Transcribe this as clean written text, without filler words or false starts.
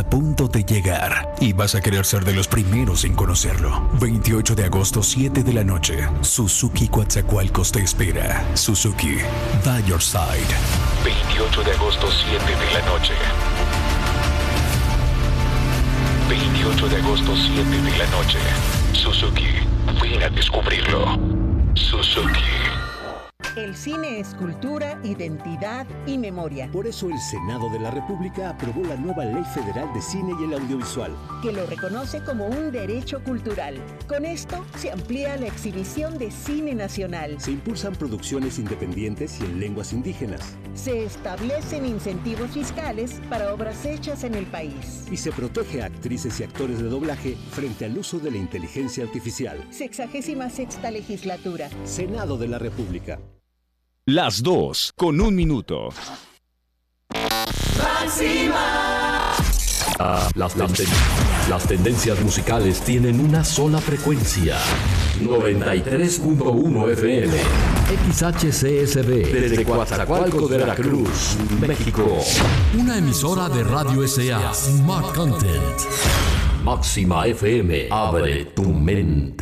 a punto de llegar y vas a querer ser de los primeros en conocerlo. 28 de agosto, 7 de la noche. Suzuki Coatzacoalcos te espera. Suzuki, by your side. 28 de agosto, 7 de la noche. 28 de agosto, 7 de la noche. Suzuki, ven a descubrirlo. Suzuki. El cine es cultura, identidad y memoria. Por eso el Senado de la República aprobó la nueva Ley Federal de Cine y el Audiovisual, que lo reconoce como un derecho cultural. Con esto se amplía la exhibición de cine nacional. Se impulsan producciones independientes y en lenguas indígenas. Se establecen incentivos fiscales para obras hechas en el país. Y se protege a actrices y actores de doblaje frente al uso de la inteligencia artificial. 66ª legislatura. Senado de la República. Las 2:01. Las tendencias musicales tienen una sola frecuencia. 93.1 FM. XHCSB. Desde Coatzacoalcos de Veracruz, México. Una emisora de Radio SA. Smart Content. Máxima FM. Abre tu mente.